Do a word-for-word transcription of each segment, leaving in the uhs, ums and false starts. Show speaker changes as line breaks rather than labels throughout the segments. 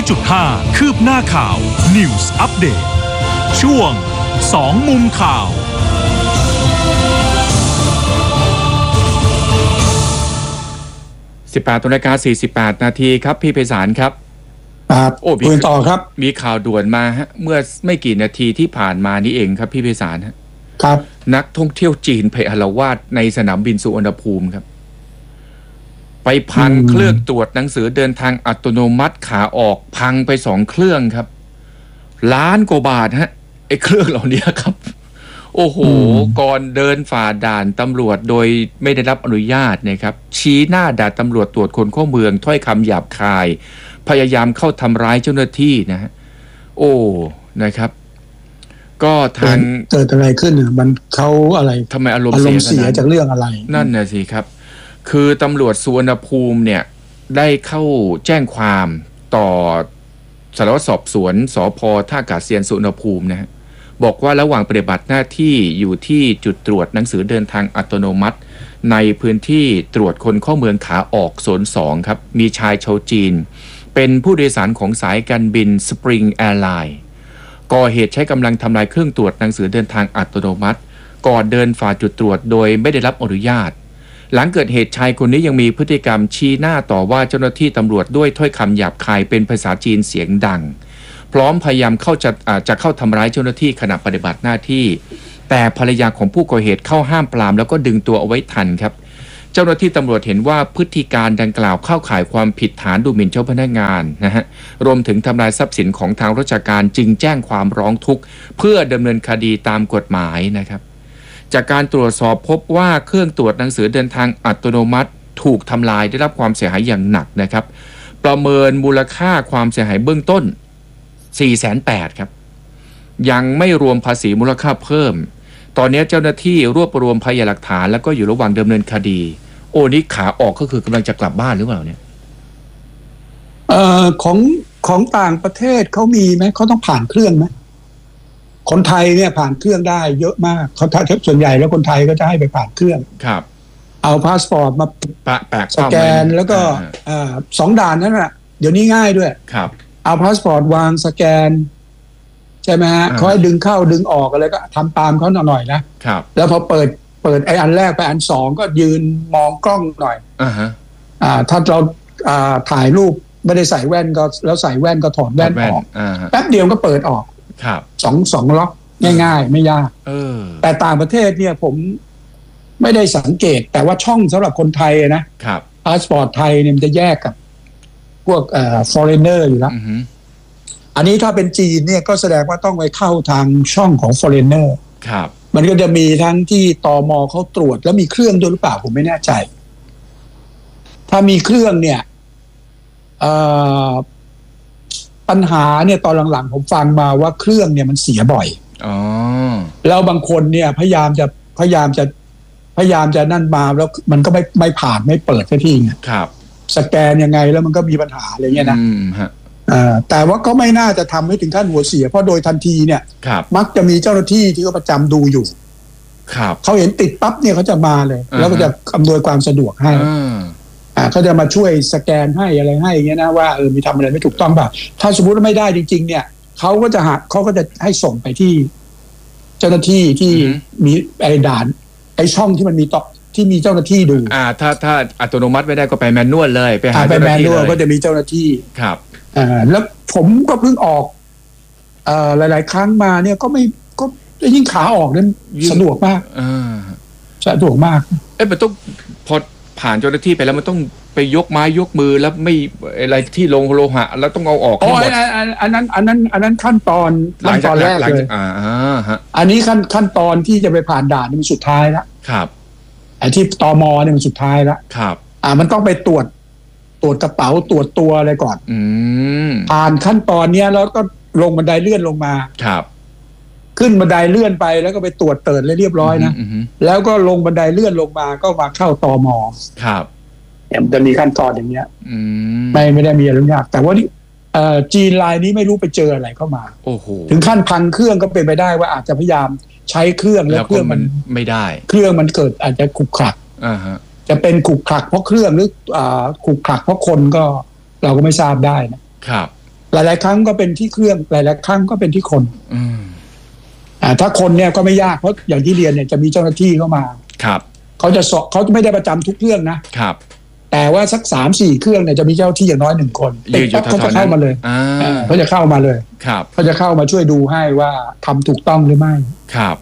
อยจุดห้า คืบหน้าข่าว News Update ช่วงสองมุมข่าว
สิบแปดนาฬิกาสี่สิบแปดนาทีครับพี่ไพศาลครับ
ครับโอ้พี่ต่อครับ
มีข่าวด่วนมาฮะเมื่อไม่กี่นาทีที่ผ่านมานี้เองครับพี่ไพศาล
ครับ
นักท่องเที่ยวจีนไปอาละวาดในสนามบินสุวรรณภูมิครับไปพังเครื่องตรวจหนังสือเดินทางอัตโนมัติขาออกพังไปสองเครื่องครับล้านกว่าบาทฮะไอ้เครื่องเหล่านี้ครับโอ้โหก่อนเดินฝ่าด่านตำรวจโดยไม่ได้รับอนุญาตนะครับชี้หน้าด่านตำรวจตรวจคนเข้าเมืองถ้อยคำหยาบคายพยายามเข้าทำร้ายเจ้าหน้าที่นะฮะโอ้นะครับก็ทาง
เกิดอะไรขึ้นอ่ะมันเขาอะไร
ทำไมอารมณ์
เสียจากเรื่องอะไร
นั่นน่ะสิครับคือตำรวจสุวรรณภูมิเนี่ยได้เข้าแจ้งความต่อสารวัตรสอบสวนสภ.ท่าอากาศยานสุวรรณภูมินะฮะบอกว่าระหว่างปฏิบัติหน้าที่อยู่ที่จุดตรวจหนังสือเดินทางอัตโนมัติในพื้นที่ตรวจคนเข้าเมืองขาออกโซนสองครับมีชายชาวจีนเป็นผู้โดยสารของสายการบิน Spring Airline ก่อเหตุใช้กำลังทำลายเครื่องตรวจหนังสือเดินทางอัตโนมัติก่อนเดินฝ่าจุดตรวจโดยไม่ได้รับอนุญาตหลังเกิดเหตุชายคนนี้ยังมีพฤติกรรมชี้หน้าต่อว่าเจ้าหน้าที่ตำรวจด้วยถ้อยคำหยาบคายเป็นภาษาจีนเสียงดังพร้อมพยายามเข้าจะจะเข้าทำร้ายเจ้าหน้าที่ขณะปฏิบัติหน้าที่แต่ภรรยาของผู้ก่อเหตุเข้าห้ามปรามแล้วก็ดึงตัวเอาไว้ทันครับเจ้าหน้าที่ตำรวจเห็นว่าพฤติการดังกล่าวเข้าข่ายความผิดฐานดูหมิ่นเจ้าพนักงานนะฮะรวมถึงทำลายทรัพย์สินของทางราชการจึงแจ้งความร้องทุกข์เพื่อดำเนินคดีตามกฎหมายนะครับจากการตรวจสอบพบว่าเครื่องตรวจหนังสือเดินทางอัตโนมัติถูกทำลายได้รับความเสียหายอย่างหนักนะครับประเมินมูลค่าความเสียหายเบื้องต้น สี่แสนแปดหมื่น ครับยังไม่รวมภาษีมูลค่าเพิ่มตอนนี้เจ้าหน้าที่รวบรวมพยานหลักฐานแล้วก็อยู่ระหว่างดำเนินคดีโอ้นี่ขาออกก็คือกำลังจะกลับบ้านหรือเปล่าเนี่ย
เอ่อของของต่างประเทศเขามีไหมเขาต้องผ่านเครื่องไหมคนไทยเนี่ยผ่านเครื่องได้เยอะมากเขาถ้าส่วนใหญ่แล้วคนไทยก็จะให้ไปผ่านเครื่อง
ครับ
เอาพาสปอร์ตมา
แปะแปะ
สแกนแล้วก็สองด่านนั่นแหละเดี๋ยวนี้ง่ายด้วย
ครับ
เอาพาสปอร์ตวางสแกนใช่ไหมฮะเขาให้ดึงเข้าดึงออกอะไรก็ทำตามเขาหน่อยนะครับแล้วพอเปิดเปิดไอ้อันแรกไปอันสองก็ยืนมองกล้องหน่อย
อ่าฮะ
อ่าถ้าเราอ่าถ่ายรูปไม่ได้ใส่แว่นก็แล้วใส่แว่นก็ถอดแว่นออกแป๊บเดียวก็เปิดออก
ครับ
สองสองล็อกง่ายๆไม่ยากแต่ต่างประเทศเนี่ยผมไม่ได้สังเกตแต่ว่าช่องสำหรับคนไทยนะครับพาสปอร์ตไทยเนี่ยมันจะแยกกับพวกเอ่อ foreigner อยู่แล้วอันนี้ถ้าเป็นจีนเนี่ยก็แสดงว่าต้องไปเข้าทางช่องของ foreigner
ครับ
มันก็จะมีทั้งที่ตม.เขาตรวจแล้วมีเครื่องด้วยหรือเปล่าผมไม่แน่ใจถ้ามีเครื่องเนี่ยเอ่อปัญหาเนี่ยตอนหลังๆผมฟังมาว่าเครื่องเนี่ยมันเสียบ่อย
อ๋อ
แล้วบางคนเนี่ยพยายามจะพยายามจะพยายามจะนั่นมาแล้วมันก็ไม่ไม่ผ่านไม่เปิดสักทีไง
ครับ
สแกนยังไงแล้วมันก็มีปัญหาอะไรเงี้ยนะ
อืมฮะ
อ่าแต่ว่าก็ไม่น่าจะทำให้ถึงขั้นหัวเสียเพราะโดยทันทีเนี่ยมักจะมีเจ้าหน้าที่ที่เขาประจำดูอยู่
ครับ
เขาเห็นติดปั๊บเนี่ยเขาจะมาเลยแล้วก็จะอำนวยความสะดวกให้อ่าเขาจะมาช่วยสแกนให้อะไรให้อย่างเงี้ยนะว่าเออมีทำอะไรไม่ถูกต้องป่ะถ้าสมมติว่าไม่ได้จริงๆเนี่ยเขาก็จะหาเขาก็จะให้ส่งไปที่เจ้าหน้าที่ที่มีไอ้ด่านไอ้ช่องที่มันมีต่อที่มีเจ้าหน้าที่ดู
อ่าถ้าถ้าอัตโนมัติไม่ได้ก็ไปแมนนวลเลยไปหา
ไปแมนนวลก็จะมีเจ้าหน้าที่
ครับ
อ่าแล้วผมก็เพิ่งออกเอ่อหลายๆครั้งมาเนี่ยก็ไม่ก็ยิ่งขาออกเนี่ยสะดวกมาก
อ่า
สะดวกมาก
เอ้ยมันต้องพอผ่านเจ้าหน้าที่ไปแล้วมันต้องไปยกไม้ยกมือแล้วไม่อะไรที่ลงโลหะแล้วต้องเอาออก
ให้หมดอันนั้นอันนั้นอันนั้นขั้นตอนขั้นตอนแรกเลย
อ่าฮะ
อันนี้ขั้นขั้นตอนที่จะไปผ่านด่านนี่มันสุดท้ายแล้ว
ครับ
ไอ้ที่ตม.เนี่ยมันสุดท้ายแล้ว
ครับ
อ่ามันต้องไปตรวจตรวจกระเป๋าตรวจตัวอะไรก่อน
อืม
ผ่านขั้นตอนเนี้ยแล้วก็ลงบันไดเลื่อนลงมา
ครับ
ขึ้นบันไดเลื่อนไปแล้วก็ไปตรวจเติร์ดเลยเรียบร้อยนะแล้วก็ลงบันไดเลื่อนลงมาก็มาเข้าตม.
ครับ
เนี่ยมันจะมีขั้นตอนอย่างเงี้ย
อืม
ไม่ไม่ได้มีอะไรยากแต่ว่าเอ่อจีนรายนี้ไม่รู้ไปเจออะไรเข้ามา
โอ้โห
ถึงขั้นพังเครื่องก็เป็นไปได้ว่าอาจจะพยายามใช้เครื่องแล้วเครื่องมัน
ไม่ได้
เครื่องมันเกิดอาจจะขุกขลัก
อ่าฮะ
จะเป็นขุกขลักเพราะเครื่องหรืออ่าขุกขลักเพราะคนก็เราก็ไม่ทราบได้นะครับหลายๆครั้งก็เป็นที่เครื่องหลายๆครั้งก็เป็นที่คน
อืม
อ่าถ้าคนเนี่ยก็ไม่ยากเพราะอย่างที่เรียนเนี่ยจะมีเจ้าหน้าที่เข้ามา
ครับ
เขาจะสอบเขาไม่ได้ประจำทุกเครื่องนะครับ แต่ว่าสักสามสี่เครื่องเนี่ยจะมีเจ้าที่อย่างน้อยหนึ่งคน
ยืนอยู่
เขาจะ
แถวๆนั้น
เข้ามาเลย
อ่า
เออเขาจะเข้ามาเลย
ครับ
เขาจะเข้ามาช่วยดูให้ว่าทำถูกต้องหรือไม่
ครับ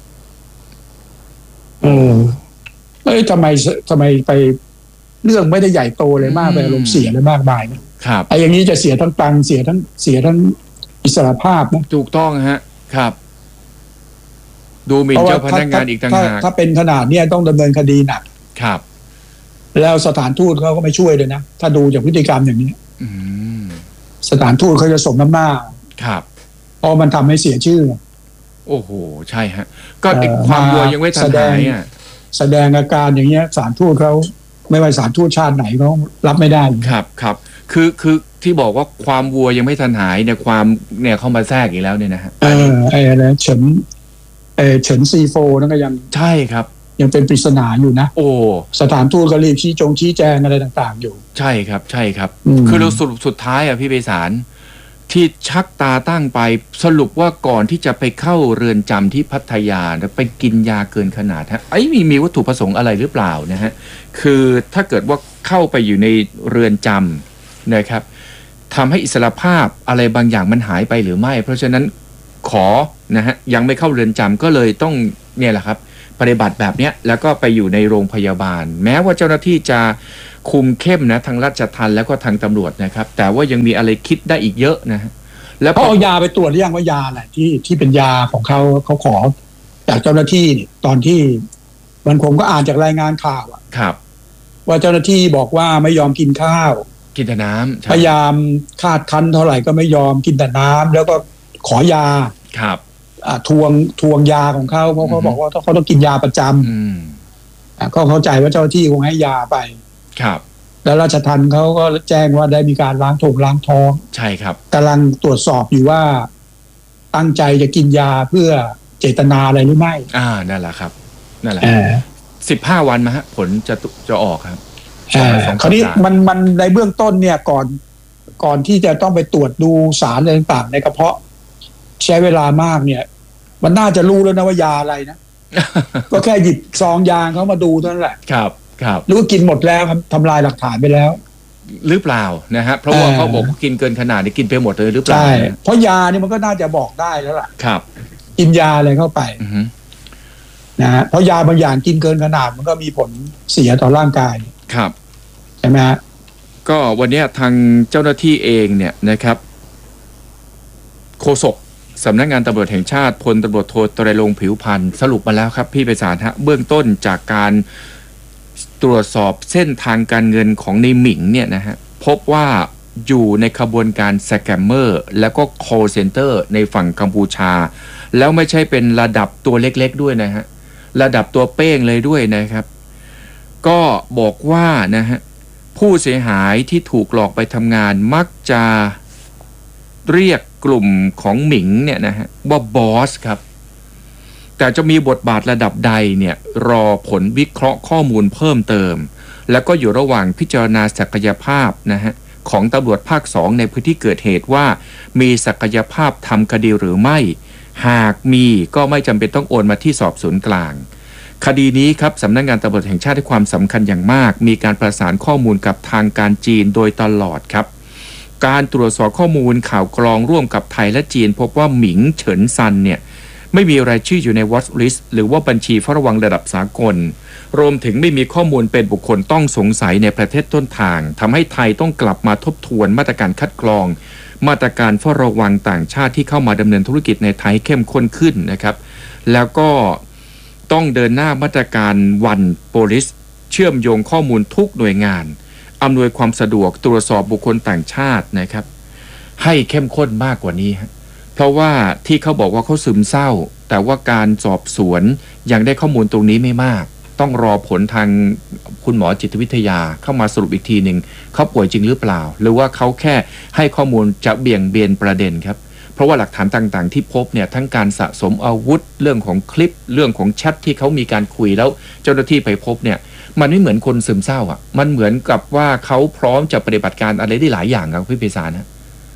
เออเอ้ยทำไมทำไมไปเรื่องไม่ได้ใหญ่โตเลยมากไปอารมณ์เสียเลยมากมายนะครับ ไอ้อย่างนี้จะเสียทั้งตังค์เสียทั้งเสียทั้งอิสรภาพนะ
ถูกต้องฮะครับ ดูหมิ่นเจ้าพนักงานอีกต่าง
ถ้า
หาก
ถ้าเป็นขนาดเนี้ยต้องดำเนินคดีหนัก
ครับ
แล้วสถานทูตเขาก็ไม่ช่วยเลยนะถ้าดูจากพฤติกรรมอย่างนี้
อืม
สถานทูตเขาจะสมน้ำหน้า
ครับ
เพราะมันทำให้เสียชื่อ
โอ้โหใช่ฮะ ก็ไอ้
เอ่อ
ความ
มา
วัวยังไม่ทัน
แสดง
หายอ่ะ
แสดงอาการอย่างเงี้ยสถานทูตเขาไม่ว่าสถานทูตชาติไหนเขารับไม่ได้
ครับครับคือคือที่บอกว่าความวัวยังไม่ทันหายเนี่ยความเนี่ยเข้ามาแทรกอีกแล้วเนี่ยนะฮะ
เออไอ้อะไรเฉินเออเฉินซีโฟนั่นก็ยัง
ใช่ครับ
ยังเป็นปริศนาอยู่นะ
โอ้
สถานทูตก็รีบชี้จงชี้แจงอะไรต่างๆอยู่
ใช่ครับ ใช่ครับ
อืม
คือเราสรุปสุดท้ายอ่ะพี่ไพศาลที่ชักตาตั้งไปสรุปว่าก่อนที่จะไปเข้าเรือนจำที่พัทยาไปกินยาเกินขนาดฮะไอ้มีมีวัตถุประสงค์อะไรหรือเปล่านะฮะคือถ้าเกิดว่าเข้าไปอยู่ในเรือนจำนะครับทำให้อิสรภาพอะไรบางอย่างมันหายไปหรือไม่ เพราะฉะนั้นขอนะฮะยังไม่เข้าเรือนจำก็เลยต้องเนี่ยแหละครับปฏิบัติแบบเนี้ยแล้วก็ไปอยู่ในโรงพยาบาล แม้ว่าเจ้าหน้าที่จะคุมเข้มนะทางราชทัณฑ์แล้วก็ทางตำรวจนะครับ แต่ว่ายังมีอะไรคิดได้อีกเยอะนะฮะแล้ว
เขาเอายาไปตรวจหรือยังว่ายาอะไรที่ที่เป็นยาของเขาเขาขอจากเจ้าหน้าที่นี่ตอนที่มันผมก็อ่านจากรายงานข่าวอะ
ครับ
ว่าเจ้าหน้าที่บอกว่าไม่ยอมกินข้าว
กินแต่น้ำใช่
พยายามคาดคั้นเท่าไหร่ก็ไม่ยอมกินแต่น้ำแล้วก็ขอยา
ครับ
อ่าทวงทวงยาของเขาเพราะเขา
อือฮึ
บอกว่าเขาต้องกินยาประจ
อืม
ำอ่าก็เข้าใจว่าเจ้าหน้าที่คงให้ยาไป
ครับ
แล้วราชทัณฑ์เขาก็แจ้งว่าได้มีการล้างถงล้างท้อง
ใช่ครับ
กำลังตรวจสอบอยู่ว่าตั้งใจจะกินยาเพื่อเจตนาอะไรหรือไม่
อ่านั่นแหละครับนั่นแหละ
เออ
สิบห้าวันมาฮะผลจะตุจะออกครับ
เออ
สอง
คราวนี้
สัปดาห์
มันมันในเบื้องต้นเนี่ยก่อนก่อนที่จะต้องไปตรวจดูสารอะไรต่างๆในกระเพาะใช้เวลามากเนี่ย มันน่าจะรู้แล้วนะว่ายาอะไรนะ ก็แค่หยิบซองยาเขามาดูเท่านั้นแหละ
ครับครับ
หรือว่ากินหมดแล้วครับทำลายหลักฐานไปแล้ว
หรือเปล่านะฮะเพราะว่า
เออ
เขาบอกว่ากินเกินขนาดนี่กินไปหมดเลยหรือเปล่า
ใช่
เนี่ย
เพราะยานี่มันก็น่าจะบอกได้แล้วล่ะ
ครับ
กินยาอะไรเข้าไป
อือฮึ
นะฮะเพราะยาบางอย่างกินเกินขนาดมันก็มีผลเสียต่อร่างกาย
ครับ
ใช่ไหมฮะ
ก็วันเนี้ยทางเจ้าหน้าที่เองเนี่ยนะครับโฆษกสำนักงานตำรวจแห่งชาติพลตำรวจโทไตรรงค์ผิวพันธ์สรุปมาแล้วครับพี่ไพศาลฮะเบื้องต้นจากการตรวจสอบเส้นทางการเงินของในหมิงเนี่ยนะฮะพบว่าอยู่ในขบวนการสแกมเมอร์แล้วก็ call center ในฝั่งกัมพูชา แล้วไม่ใช่เป็นระดับตัวเล็กๆด้วยนะฮะระดับตัวเป้งเลยด้วยนะครับ ก็บอกว่านะฮะผู้เสียหายที่ถูกหลอกไปทำงานมักจะเรียกกลุ่มของหมิงเนี่ยนะฮะว่าบอสครับแต่จะมีบทบาทระดับใดเนี่ยรอผลวิเคราะห์ข้อมูลเพิ่มเติม แล้วก็อยู่ระหว่างพิจารณาศักยภาพนะฮะของตำรวจภาคสองในพื้นที่เกิดเหตุว่ามีศักยภาพทำคดีหรือไม่หากมีก็ไม่จำเป็นต้องโอนมาที่สอบสวนกลางคดีนี้ครับสำนักงานตำรวจแห่งชาติให้ความสำคัญอย่างมากมีการประสานข้อมูลกับทางการจีนโดยตลอดครับการตรวจสอบข้อมูลข่าวกรองร่วมกับไทยและจีนพบว่าหมิงเฉินซันเนี่ยไม่มีรายชื่ออยู่ใน Watch List หรือว่าบัญชีเฝ้าระวังระดับสากลรวมถึงไม่มีข้อมูลเป็นบุคคลต้องสงสัยในประเทศต้นทางทำให้ไทยต้องกลับมาทบทวนมาตรการคัดกรองมาตรการเฝ้าระวังต่างชาติที่เข้ามาดำเนินธุรกิจในไทยเข้มข้นขึ้นนะครับแล้วก็ต้องเดินหน้ามาตรการวันโพลิสเชื่อมโยงข้อมูลทุกหน่วยงานอำนวยความสะดวกตรวจสอบบุคคลต่างชาตินะครับให้เข้มข้นมากกว่านี้ฮะเพราะว่าที่เขาบอกว่าเขาซึมเศร้าแต่ว่าการสอบสวนยังได้ข้อมูลตรงนี้ไม่มากต้องรอผลทางคุณหมอจิตวิทยาเข้ามาสรุปอีกทีหนึ่งเขาป่วยจริงหรือเปล่าหรือว่าเขาแค่ให้ข้อมูลจะเบี่ยงเบนประเด็นครับเพราะว่าหลักฐานต่างๆที่พบเนี่ยทั้งการสะสมอาวุธเรื่องของคลิปเรื่องของแชทที่เขามีการคุยแล้วเจ้าหน้าที่ไปพบเนี่ยมันไม่เหมือนคนซึมเศร้าอ่ะมันเหมือนกับว่าเขาพร้อมจะปฏิบัติการอะไรได้หลายอย่างครับพี่ไพศาลนะ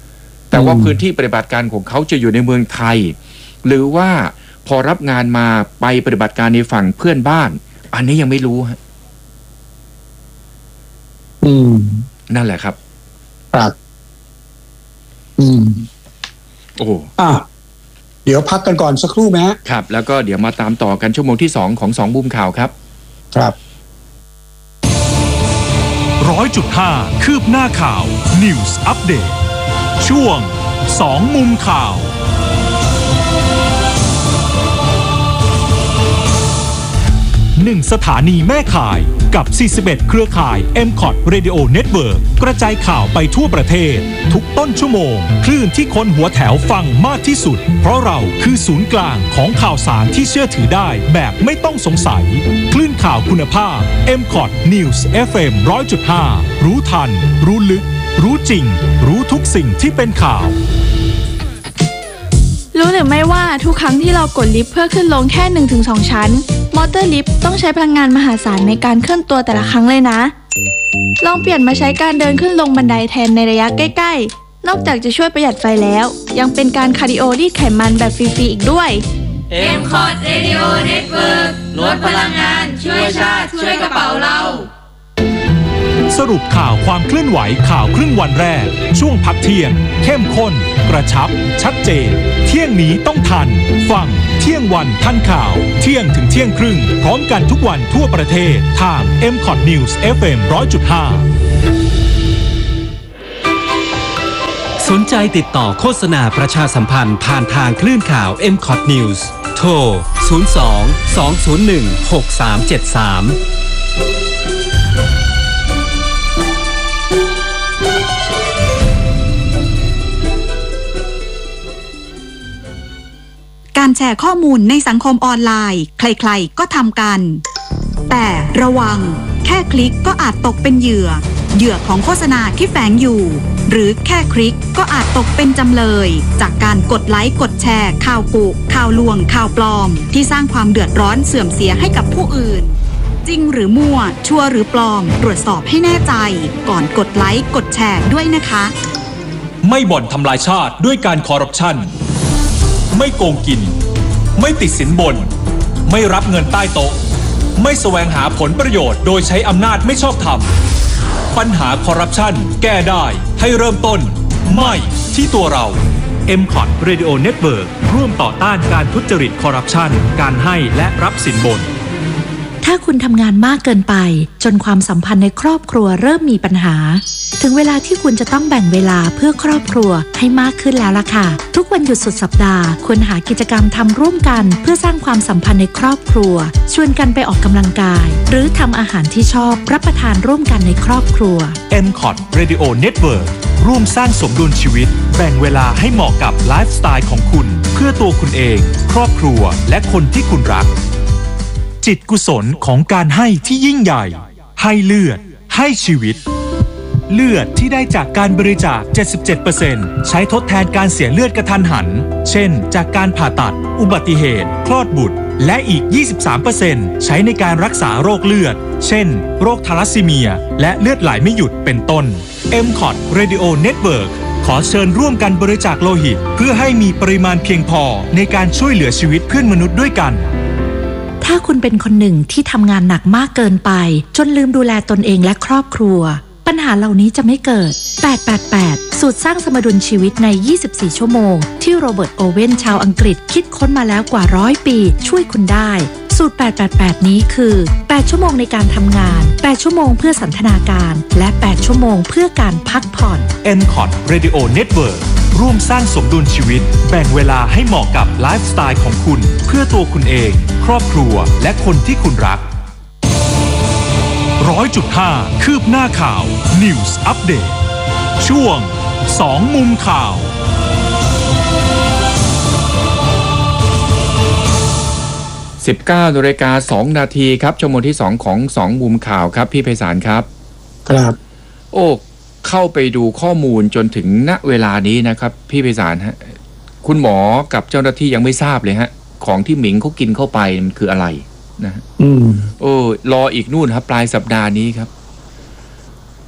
แต่ว่าพื้นที่ปฏิบัติการของเขาจะอยู่ในเมืองไทยหรือว่าพอรับงานมาไปปฏิบัติการในฝั่งเพื่อนบ้านอันนี้ยังไม่รู้ฮะ
อืม
นั่นแหละครับ
ครับอืม
โอ้
อ่ะเดี๋ยวพักกันก่อนสักครู่ไหมฮะ
ครับแล้วก็เดี๋ยวมาตามต่อกันชั่วโมงที่สองของสองมุมข่าวครับ
ครับ
ร้อยจุดห้าคืบหน้าข่าว News Update ช่วงสองมุมข่าวหนึ่งสถานีแม่ข่ายกับสี่สิบเอ็ดเครือข่าย เอ็ม คอท Radio Network กระจายข่าวไปทั่วประเทศทุกต้นชั่วโมงคลื่นที่คนหัวแถวฟังมากที่สุดเพราะเราคือศูนย์กลางของข่าวสารที่เชื่อถือได้แบบไม่ต้องสงสัยคลื่นข่าวคุณภาพ เอ็ม คอท News เอฟ เอ็ม หนึ่งร้อยจุดห้า รู้ทันรู้ลึกรู้จริงรู้ทุกสิ่งที่เป็นข่าว
รู้หรือไม่ว่าทุกครั้งที่เรากดลิฟต์เพื่อขึ้นลงแค่ หนึ่งถึงสอง ชั้นมอเตอร์ลิฟต์ต้องใช้พลังงานมหาศาลในการเคลื่อนตัวแต่ละครั้งเลยนะลองเปลี่ยนมาใช้การเดินขึ้นลงบันไดแทนในระยะใกล้ๆนอกจากจะช่วยประหยัดไฟแล้วยังเป็นการคาร์ดิโอรีดไขมันแบบฟรีๆอีกด้วย
เอ็ม คอท Radio Network ลดพลังงานช่วยชาติช่วยกระเป๋าเรา
สรุปข่าวความเคลื่อนไหวข่าวครึ่งวันแรกช่วงพักเที่ยงเข้มข้นกระชับชัดเจนเที่ยงนี้ต้องทันฟังเที่ยงวันทันข่าวเที่ยงถึงเที่ยงครึ่งพร้อมกันทุกวันทั่วประเทศทาง เอ็ม คอท News เอฟ เอ็ม หนึ่งร้อยจุดห้า
สนใจติดต่อโฆษณาประชาสัมพันธ์ผ่านทางคลื่นข่าว เอ็ม คอท News โทรศูนย์ สอง สอง ศูนย์ หนึ่ง หก สาม เจ็ด สาม
การแชร์ข้อมูลในสังคมออนไลน์ใครๆก็ทำกันแต่ระวังแค่คลิกก็อาจตกเป็นเหยื่อเหยื่อของโฆษณาที่แฝงอยู่หรือแค่คลิกก็อาจตกเป็นจำเลยจากการกดไลค์กดแชร์ข่าวกุข่าวลวงข่าวปลอมที่สร้างความเดือดร้อนเสื่อมเสียให้กับผู้อื่นจริงหรือมั่วชัวร์หรือปลอมตรวจสอบให้แน่ใจก่อนกดไลค์กดแชร์ด้วยนะคะ
ไม่บ่อนทำลายชาติด้วยการคอร์รัปชันไม่โกงกินไม่ติดสินบนไม่รับเงินใต้โต๊ะไม่แสวงหาผลประโยชน์โดยใช้อำนาจไม่ชอบธรรมปัญหาคอร์รัปชันแก้ได้ให้เริ่มต้นไม่ที่ตัวเรา เอ็ม คอท Radio Network ร่วมต่อต้านการทุจริตคอร์รัปชันการให้และรับสินบน
ถ้าคุณทำงานมากเกินไปจนความสัมพันธ์ในครอบครัวเริ่มมีปัญหาถึงเวลาที่คุณจะต้องแบ่งเวลาเพื่อครอบครัวให้มากขึ้นแล้วล่ะค่ะทุกวันหยุดสุดสัปดาห์ควรหากิจกรรมทำร่วมกันเพื่อสร้างความสัมพันธ์ในครอบครัวชวนกันไปออกกำลังกายหรือทำอาหารที่ชอบรับประทานร่วมกันในครอบครัว
เอ็ม คอท Radio Network ร่วมสร้างสมดุลชีวิตแบ่งเวลาให้เหมาะกับไลฟ์สไตล์ของคุณเพื่อตัวคุณเองครอบครัวและคนที่คุณรักจิตกุศลของการให้ที่ยิ่งใหญ่ให้เลือดให้ชีวิตเลือดที่ได้จากการบริจาค เจ็ดสิบเจ็ดเปอร์เซ็นต์ ใช้ทดแทนการเสียเลือดกระทันหันเช่นจากการผ่าตัดอุบัติเหตุคลอดบุตรและอีก ยี่สิบสามเปอร์เซ็นต์ ใช้ในการรักษาโรคเลือดเช่นโรคทาลัสซีเมียและเลือดไหลไม่หยุดเป็นต้น เอ็ม คอท Radio Network ขอเชิญร่วมกันบริจาคโลหิตเพื่อให้มีปริมาณเพียงพอในการช่วยเหลือชีวิตเพื่อนมนุษย์ด้วยกัน
ถ้าคุณเป็นคนหนึ่งที่ทำงานหนักมากเกินไปจนลืมดูแลตนเองและครอบครัวปัญหาเหล่านี้จะไม่เกิดแปด แปด แปดสูตรสร้างสมดุลชีวิตในยี่สิบสี่ชั่วโมงที่โรเบิร์ตโอเว่นชาวอังกฤษคิดค้นมาแล้วกว่าร้อยปีช่วยคุณได้สูตรแปด แปด แปดนี้คือแปดชั่วโมงในการทำงานแปดชั่วโมงเพื่อสันทนาการและแปดชั่วโมงเพื่อการพักผ่อน
เอ็ม คอท Radio Network ร่วมสร้างสมดุลชีวิตแบ่งเวลาให้เหมาะกับไลฟ์สไตล์ของคุณเพื่อตัวคุณเองครอบครัวและคนที่คุณรัก ร้อยจุดห้า คืบหน้าข่าว News Update ช่วงสองมุมข่าว
สิบเก้านาฬิกาสองนาทีครับชั่วโมงที่สองของสองมุมข่าวครับพี่ไพศาลครับ
ครับ
โอ้เข้าไปดูข้อมูลจนถึงณเวลานี้นะครับพี่ไพศาลฮะคุณหมอกับเจ้าหน้าที่ยังไม่ทราบเลยฮะของที่หมิงเขากินเข้าไปมันคืออะไรนะ
อืม
โอ้รออีกนู่นครับปลายสัปดาห์นี้ครับ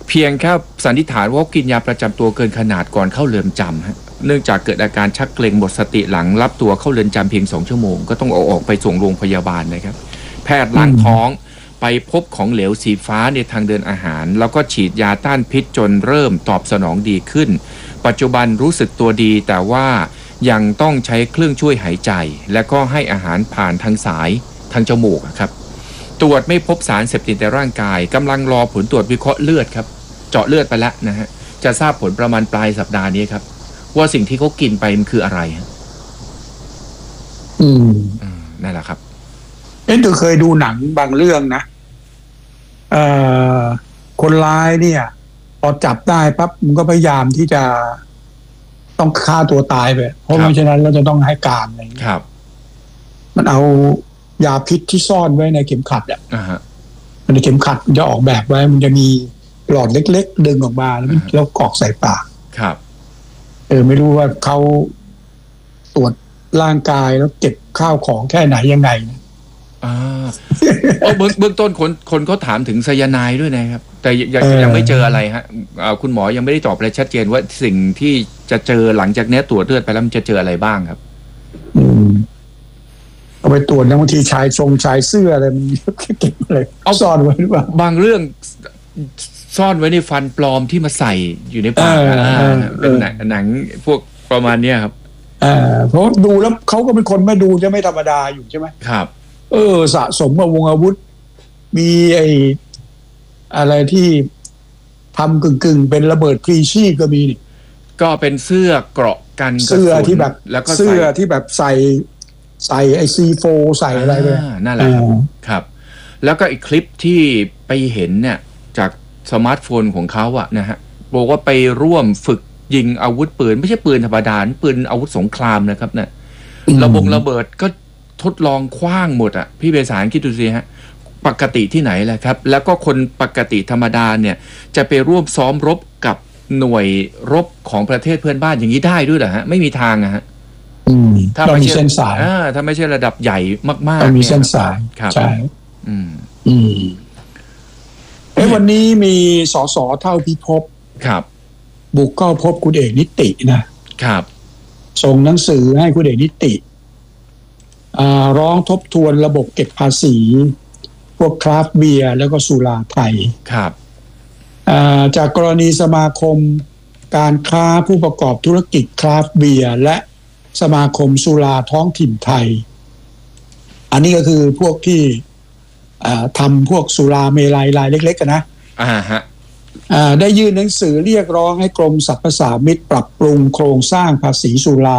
เพียงแค่สันนิษฐานว่ากินยาประจำตัวเกินขนาดก่อนเข้าเรือนจำฮะเนื่องจากเกิดอาการชักเกร็งหมดสติหลังรับตัวเข้าเรือนจำเพียงสองชั่วโมงก็ต้องเอาออกไปส่งโรงพยาบาลนะครับแพทย์ล้างท้องไปพบของเหลวสีฟ้าในทางเดินอาหารแล้วก็ฉีดยาต้านพิษจนเริ่มตอบสนองดีขึ้นปัจจุบันรู้สึกตัวดีแต่ว่ายังต้องใช้เครื่องช่วยหายใจและก็ให้อาหารผ่านทางสายทางจมูกครับตรวจไม่พบสารเสพติดในร่างกายกำลังรอผลตรวจวิเคราะห์เลือดครับเจาะเลือดไปแล้วนะฮะจะทราบผลประมาณปลายสัปดาห์นี้ครับว่าสิ่งที่เขากินไปมันคืออะไรฮะ
อืม
นั่นแหละครับ
เอ็นตัวเคยดูหนังบางเรื่องนะเอ่อคนร้ายเนี่ยพอจับได้ปั๊บมันก็พยายามที่จะต้องฆ่าตัวตายไปเพราะไม่ฉะนั้นเราจะต้องให้การอะไรอย่างเงี้ย
ครับ
มันเอายาพิษที่ซ่อนไว้ในเข็มขัดอ่ะมันในเข็มขัดมันจะออกแบบไว้มันจะมีหลอดเล็กๆดึงออกมาแล้วแล้วกรอกใส่ปาก
ครับ
เออไม่รู้ว่าเขาตรวจร่างกายแล้วเก็บข้าวของแค่ไหนยังไงนะ
อ่าเบื้องเบื้องต้นคนคนเขาถามถึงไซยาไนด์ด้วยนะครับแต่ยังยังไม่เจออะไรฮะคุณหมอยังไม่ได้ตอบอะไรชัดเจนว่าสิ่งที่จะเจอหลังจากนี้ตรวจเลือดไปแล้วมันจะเจออะไรบ้างครับ
อืมเอาไปตรวจแล้วบางทีชายทรงชายเสื้ออะไรมันเก็บอะไรเอาซ่อนไว้หรือเปล่า
บางเรื่องซ่อนไว้ในฟันปลอมที่มาใส่อยู่ในปากเป็นหนังหนังพวกประมาณนี้ครับ
อ่าเพราะดูแล้วเขาก็เป็นคนไม่ดูจะไม่ธรรมดาอยู่ใช่ไหม
ครับ
เออสะสมกับวงอาวุธมีไอ้อะไรที่ทำกึ่งๆเป็นระเบิดพรีชีพก็มีนี่
ก็เป็นเสื้อเกราะกัน
เสื้อที่แบบแล้วก็เสื้อที่แบบใส่ใส่ไอซีโฟใส่อะไรไป
นั่นแหละครับแล้วก็อีกคลิปที่ไปเห็นเนี่ยจากสมาร์ทโฟนของเขาอะนะฮะบอกว่าไปร่วมฝึกยิงอาวุธปืนไม่ใช่ปืนธรรมดาปืนอาวุธสงครามนะครับเนี่ยระบงระเบิดก็ทดลองคว้างหมดอ่ะพี่เบสารคิดดูสิฮะปกติที่ไหนแหละครับแล้วก็คนปกติธรรมดาเนี่ยจะไปร่วมซ้อมรบกับหน่วยรบของประเทศเพื่อนบ้านอย่างนี้ได้ด้วยเหรอฮะไม่มีทางอะฮะ
ถ้าไม่ใช่เส้นสาย
ถ้าไม่ใช่ระดับใหญ่มากๆ
ต้องมีเส้นสายใช่
อืม
อืมเอ้วันนี้มีสสเท่าพิภพ
ครับ
บุกเข้าพบคุณเอกนิตินะครับส่งหนังสือให้คุณเอกนิติร้องทบทวนระบบเก็บภาษีพวกคราฟต์เบียร์แล้วก็สุราไทย
ครับ
จากกรณีสมาคมการค้าผู้ประกอบธุรกิจคราฟต์เบียร์และสมาคมสุราท้องถิ่นไทยอันนี้ก็คือพวกที่ทำพวกสุราเมลัยรายเล็กๆกันนะ
อ่าฮะ
ได้ยื่นหนังสือเรียกร้องให้กรมสรรพสามิตปรับปรุงโครงสร้างภาษีสุรา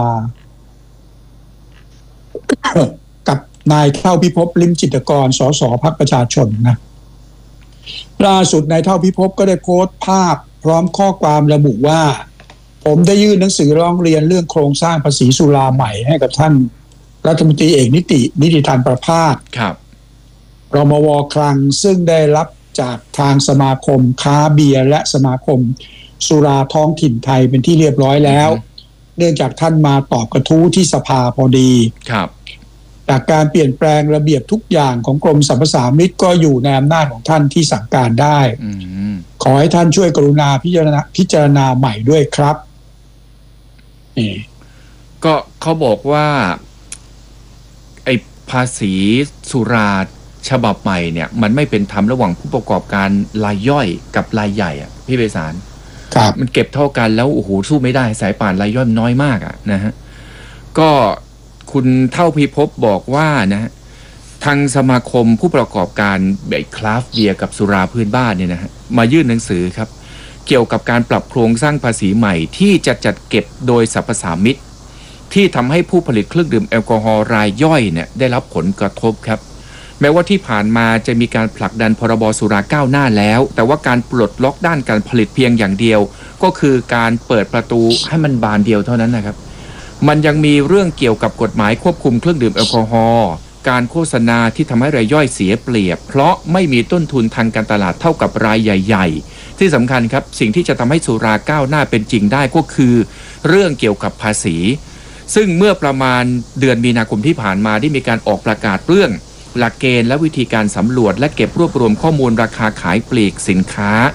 กับนายเท่าพิภพลิ้มจิตรกรสสพรรคประชาชนนะล่าสุดนายเท่าพิภพก็ได้โพสต์ภาพพร้อมข้อความระบุว่าผมได้ยื่นหนังสือร้องเรียนเรื่องโครงสร้างภาษีสุราใหม่ให้กับท่านรัฐมนตรีเอกนิตินิติธรรมประภาส
ครับ
รมว.คลังซึ่งได้รับจากทางสมาคมค้าเบียร์และสมาคมสุราท้องถิ่นไทยเป็นที่เรียบร้อยแล้วเนื่องจากท่านมาตอบกระทู้ที่สภาพอดี
ครับ
จากการเปลี่ยนแปลงระเบียบทุกอย่างของกรมสรรพสามิตก็อยู่ในอำนาจของท่านที่สั่งการได้ขอให้ท่านช่วยกรุณาพิจารณาพิจารณาใหม่ด้วยครับนี่
ก็เขาบอกว่าไอ้ภาษีสุราฉบับใหม่เนี่ยมันไม่เป็นธรรมระหว่างผู้ประกอบการรายย่อยกับรายใหญ่อ่ะพี่เบสาร
ครับ
มันเก็บเท่ากันแล้วโอ้โหสู้ไม่ได้สายป่านรายย่อยน้อยมากอ่ะนะฮะก็คุณเท่าพิภพบอกว่านะทางสมาคมผู้ประกอบการแบบคราฟต์เบียร์กับสุราพื้นบ้านเนี่ยนะฮะมายื่นหนังสือครับเกี่ยวกับการปรับโครงสร้างภาษีใหม่ที่จะจัดเก็บโดยสรรพสามิตที่ทำให้ผู้ผลิตเครื่องดื่มแอลกอฮอล์รายย่อยเนี่ยได้รับผลกระทบครับแม้ว่าที่ผ่านมาจะมีการผลักดันพรบสุราก้าวหน้าแล้วแต่ว่าการปลดล็อกด้านการผลิตเพียงอย่างเดียวก็คือการเปิดประตูให้มันบานเดียวเท่านั้นนะครับมันยังมีเรื่องเกี่ยวกับกฎหมายควบคุมเครื่องดื่มแอลกอฮอล์การโฆษณาที่ทำให้รายย่อยเสียเปรียบเพราะไม่มีต้นทุนทางการตลาดเท่ากับรายใหญ่ๆที่สำคัญครับสิ่งที่จะทำให้สุราก้าวหน้าเป็นจริงได้ก็คือเรื่องเกี่ยวกับภาษีซึ่งเมื่อประมาณเดือนมีนาคมที่ผ่านมาได้มีการออกประกาศเรื่องหลักเกณฑ์และวิธีการสำรวจและเก็บรวบรวมข้อมูลราคาขายปลีกสินค้า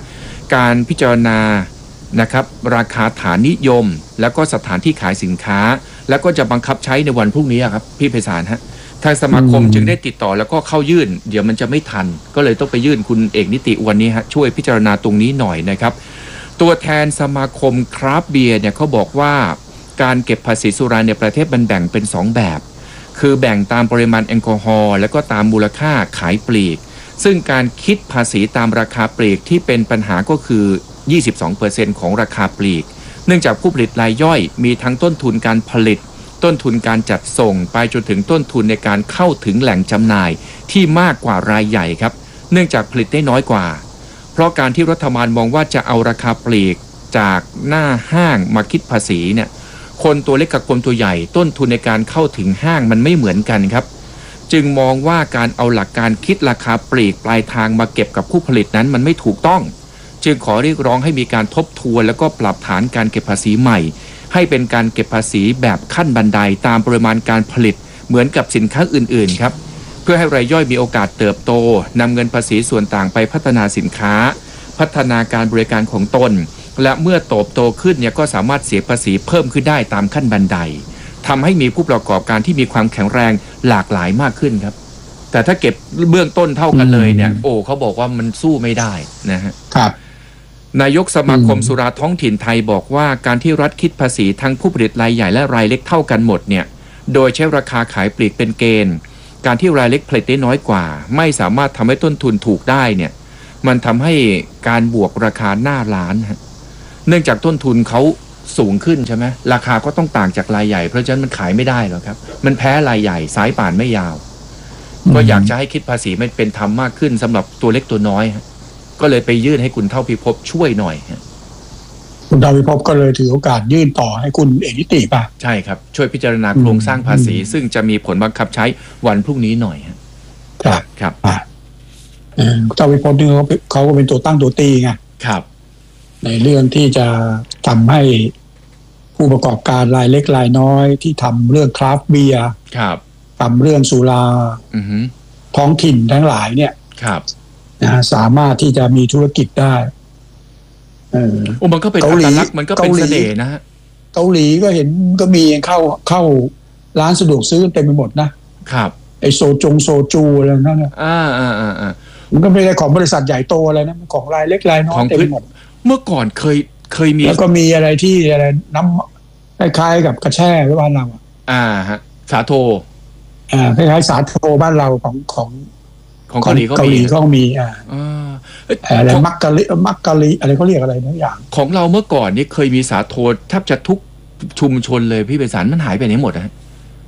การพิจารณานะครับราคาฐานนิยมแล้วก็สถานที่ขายสินค้าแล้วก็จะบังคับใช้ในวันพรุ่งนี้ครับพี่ไพศาลฮะทางสมาคมจึงได้ติดต่อแล้วก็เข้ายื่นเดี๋ยวมันจะไม่ทันก็เลยต้องไปยื่นคุณเอกนิติวันนี้ฮะช่วยพิจารณาตรงนี้หน่อยนะครับตัวแทนสมาคมคราฟต์เบียร์เนี่ยเขาบอกว่าการเก็บภาษีสุราในประเทศมันแบ่งเป็นสองแบบคือแบ่งตามปริมาณแอลกอฮอล์แล้วก็ตามมูลค่าขายปลีกซึ่งการคิดภาษีตามราคาปลีกที่เป็นปัญหาก็คือ ยี่สิบสองเปอร์เซ็นต์ ของราคาปลีกเนื่องจากผู้ผลิตรายย่อยมีทั้งต้นทุนการผลิตต้นทุนการจัดส่งไปจนถึงต้นทุนในการเข้าถึงแหล่งจำหน่ายที่มากกว่ารายใหญ่ครับเนื่องจากผลิตได้น้อยกว่าเพราะการที่รัฐบาลมองว่าจะเอาราคาปลีกจากหน้าห้างมาคิดภาษีเนี่ยคนตัวเล็กกับคนตัวใหญ่ต้นทุนในการเข้าถึงห้างมันไม่เหมือนกันครับจึงมองว่าการเอาหลักการคิดราคาปลีกปลายทางมาเก็บกับผู้ผลิตนั้นมันไม่ถูกต้องจึงขอเรียกร้องให้มีการทบทวนแล้วก็ปรับฐานการเก็บภาษีใหม่ให้เป็นการเก็บภาษีแบบขั้นบันไดตามปริมาณการผลิตเหมือนกับสินค้าอื่นๆครับเพื่อให้รายย่อยมีโอกาสเติบโตนำเงินภาษีส่วนต่างไปพัฒนาสินค้าพัฒนาการบริการของตนและเมื่อโตโตขึ้นเนี่ยก็สามารถเสียภาษีเพิ่มขึ้นได้ตามขั้นบันไดทำให้มีผู้ประกอบการที่มีความแข็งแรงหลากหลายมากขึ้นครับแต่ถ้าเก็บเบื้องต้นเท่ากันเลยเนี่ยโอ้เขาบอกว่ามันสู้ไม่ได้นะฮะ
ครับ
นายกสมาคมสุราท้องถิ่นไทยบอกว่าการที่รัฐคิดภาษีทั้งผู้ผลิตรายใหญ่และรายเล็กเท่ากันหมดเนี่ยโดยใช้ราคาขายปลีกเป็นเกณฑ์การที่รายเล็กผลิตได้น้อยกว่าไม่สามารถทำให้ต้นทุนถูกได้เนี่ยมันทำให้การบวกราคาหน้าร้านฮะเนื่องจากต้นทุนเขาสูงขึ้นใช่ไหมราคาก็ต้องต่างจากรายใหญ่เพราะฉะนั้นมันขายไม่ได้หรอกครับมันแพ้รายใหญ่สายป่านไม่ยาวก็อยากจะให้คิดภาษีมันเป็นธรรมมากขึ้นสำหรับตัวเล็กตัวน้อยฮะก็เลยไปยื่นให้คุณเท่าพิภพช่วยหน่อยฮะ
คุณเท่าพิภพก็เลยถือโอกาสยื่นต่อให้คุณเอกนิติป่ะ
ใช่ครับช่วยพิจารณาโครงสร้างภาษีซึ่งจะมีผลบังคับใช้วันพรุ่งนี้หน่อยฮะ
ครับ
ครับ
อ่าเท่าพิภพนี่เขาเขาก็เป็นตัวตั้งตัวตีไง
ครับ
ในเรื่องที่จะทำให้ผู้ประกอบการรายเล็กรายน้อยที่ทำเรื่องคราฟต์เบียร์ทำเรื่องสุราท้องถิ่นทั้งหลายเนี่ยนะสามารถที่จะมีธุรกิจได้
เออโอ้มันก็เป็นอัตลักษณ์มันก็เป็นเสน่ห์นะฮะ
เกาหลีก็เห็นก็มีเข้าเข้าร้านสะดวกซื้อเต็มไปหมดนะครับไอโซจงโซจูอะไรนั่นเนี่ย
อ่าอ่าอ่าอ่า
มันก็ไม่ได้ของบริษัทใหญ่โตอะไรนะของรายเล็กรายน้อยเต็มไปหมด
เมื่อก่อนเคยเคยมี
แล้วก็มีอะไรที่อะไรน้ำคล้ายๆกับกระแช่บ้านเรา
อ่าฮะสาโท
อ่าคล้ายๆสาโทบ้านเราของของ
ของเกาหลี
เกาหลีก็มีอ่าอะไรมักกะลิมักกะลิอะไรเขาเรียกอะไรนะอย่าง
ของเราเมื่อก่อนนี่เคยมีสาโทแทบจะทุกชุมชนเลยพี่ไพศาลมันหายไปไหนหมดนะ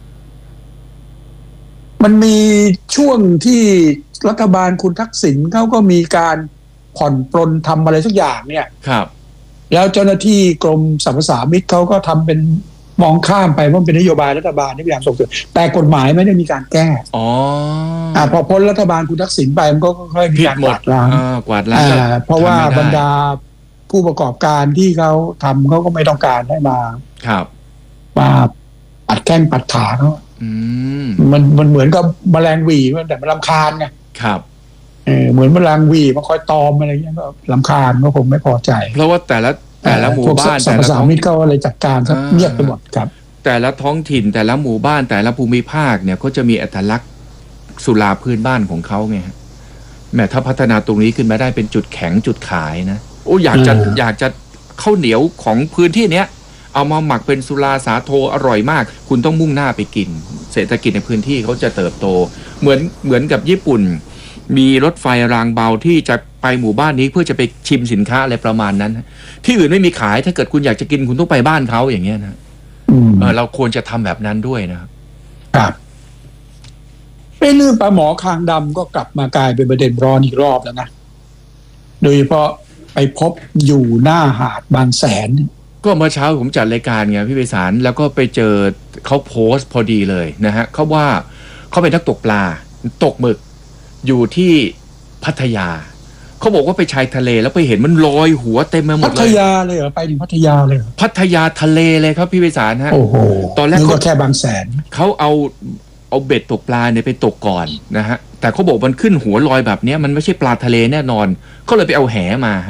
มันมีช่วงที่รัฐบาลคุณทักษิณเขาก็มีการผ่อนปลนทำอะไรสักอย่างเนี่ย
ครับ
แล้วเจ้าหน้าที่กรมสรรพสามิตเขาก็ทำเป็นมองข้ามไปเพราะเป็นนโยบายรัฐบาลที่พยายามส่งเสริมแต่กฎหมายไม่ได้มีการแก้
อ๋อ
อ่าพอพ้นรัฐบาลคุณทักษิณไปมันก็ค่อยมีการกวาดล้าง
กวาดล้าง
เพราะว่าบรรดาผู้ประกอบการที่เขาทำเขาก็ไม่ต้องการให้มา
ครับ
มาปัดแข้งปัดขาเขามันมันเหมือนกับแมลงวีแต่มันรำคาญไง
ครับ
เออเหมือนแมลงวีมาคอยตอมอะไรเงี้ยก็รำคาญก็คงไม่พอใจ
เพราะว่าแต่ละแต่ละหมู่บ้าน
แต่ละท้องถิ่นก็เลยจัดการซะเงียบไปหมดครับ
แต่ละท้องถิ่นแต่ละหมู่บ้านแต่ละภูมิภาคเนี่ยก็จะมีอัตลักษณ์สุราพื้นบ้านของเขาไงฮะแม้ถ้าพัฒนาตรงนี้ขึ้นมาได้เป็นจุดแข็งจุดขายนะโอ้อยากจะอยากจะข้าวเหนียวของพื้นที่เนี้ยเอามาหมักเป็นสุราสาโทอร่อยมากคุณต้องมุ่งหน้าไปกินเศรษฐกิจในพื้นที่เขาจะเติบโตเหมือนเหมือนกับญี่ปุ่นมีรถไฟรางเบาที่จะไปหมู่บ้านนี้เพื่อจะไปชิมสินค้าอะไรประมาณนั้นที่อื่นไม่มีขายถ้าเกิดคุณอยากจะกินคุณต้องไปบ้านเขาอย่างเงี้ยนะเออเราควรจะทำแบบนั้นด้วยนะครับ
ครับเรื่องปลาหมอคางดำก็กลับมากลายเป็นประเด็นร้อนอีกรอบแล้วนะโดยเฉพาะไปพบอยู่หน้าหาดบางแสน
ก็เมื่อเช้าผมจัดรายการไงพี่ไพศาลแล้วก็ไปเจอเขาโพสต์พอดีเลยนะฮะเขาว่าเขาเป็นนักตกปลาตกหมึกอยู่ที่พัทยาเขาบอกว่าไปชายทะเลแล้วไปเห็นมันลอยหัวเต็มไปหมดเลย
พัทยาเลยเหรอไปถึงพัทยาเลยเหรอ
พัทยาทะเลเลยครับพี่ไพศาลฮะ
โอ้โห
ตอนแรก
ก็แค่บางแสน
เขาเอาเอาเบ็ดตกปลาเนี่ยไปตกก่อนนะฮะแต่เขาบอกมันขึ้นหัวลอยแบบนี้มันไม่ใช่ปลาทะเลแน่นอนเขาเลยไปเอาแหมา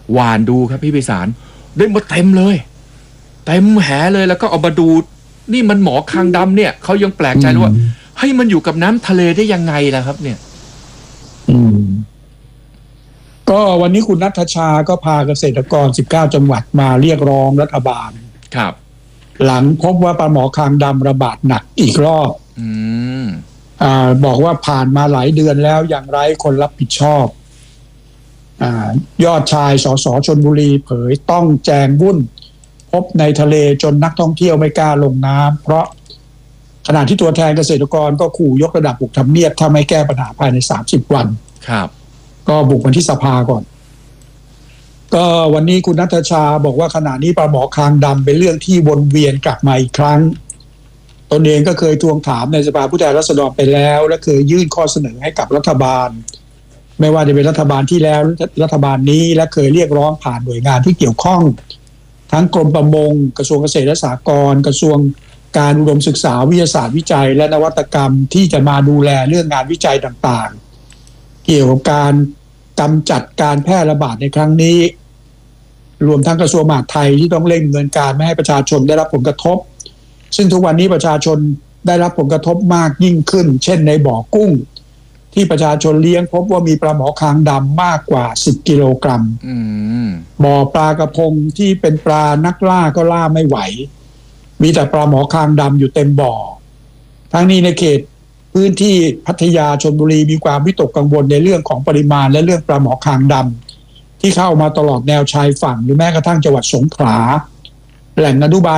หวานดูครับพี่ไพศาลได้มาเต็มเลยเต็มแหเลยแล้วก็เอามาดูนี่มันหมอคางดำเนี่ยเขายังแปลกใจเลยว่าให้มันอยู่กับน้ำทะเลได้ยังไงล่ะครับเนี่ย
อืมก็วันนี้คุณณัฐชาก็พาเกษตรกรสิบเก้าจังหวัดมาเรียกร้องรัฐบาล
ครับ
หลังพบว่าปลาหมอคางดำระบาดหนักอีกรอบ
อืม
อ่าบอกว่าผ่านมาหลายเดือนแล้วอย่างไร้คนรับผิดชอบอ่ายอดชายสสชลบุรีเผยต้องแจงวุ่นพบในทะเลจนนักท่องเที่ยวไม่กล้าลงน้ำเพราะขณะที่ตัวแทนเกษตรกรก็ขู่ยกระดับบุกทำเนียบถ้าไม่แก้ปัญหาภายในสามสิบวัน
ครับ
ก็บุกมาที่สภาก่อนก็วันนี้คุณณัฐชาบอกว่าขณะนี้ปลาหมอคางดำเป็นเรื่องที่วนเวียนกลับมาอีกครั้งตนเองก็เคยทวงถามในสภาผู้แทนราษฎรไปแล้วและเคยยื่นข้อเสนอให้กับรัฐบาลไม่ว่าจะเป็นรัฐบาลที่แล้วรัฐบาลนี้และเคยเรียกร้องผ่านหน่วยงานที่เกี่ยวข้องทั้งกรมประมงกระทรวงเกษตรและสหกรณ์กระทรวงการอุดมศึกษาวิทยาศาสตร์วิจัยและนวัตกรรมที่จะมาดูแลเรื่องงานวิจัยต่างๆเกี่ยวกับการกำจัดการแพร่ระบาดในครั้งนี้รวมทั้งกระทรวงมหาดไทยที่ต้องเร่งดำเนินการไม่ให้ประชาชนได้รับผลกระทบซึ่งทุกวันนี้ประชาชนได้รับผลกระทบมากยิ่งขึ้นเช่นในบ่อกุ้งที่ประชาชนเลี้ยงพบว่ามีปลาหมอคางดำมากกว่าสิบกิโลกรัมบ่อปลากระพงที่เป็นปลานักล่าก็ล่าไม่ไหวมีแต่ปลาหมอคางดำอยู่เต็มบ่อทั้งนี้ในเขตพื้นที่พัทยาชลบุรีมีความวิตกกังวลในเรื่องของปริมาณและเรื่องปลาหมอคางดำที่เข้ามาตลอดแนวชายฝั่งหรือแม้กระทั่งจังหวัดสงขลาแหล่งอนุบาล